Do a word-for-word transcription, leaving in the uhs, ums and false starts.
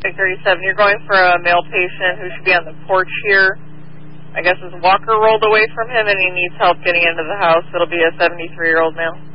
traffic thirty-seven. You're going for a male patient who should be on the porch here. I guess his walker rolled away from him and he needs help getting into the house. It'll be a seventy-three-year-old male.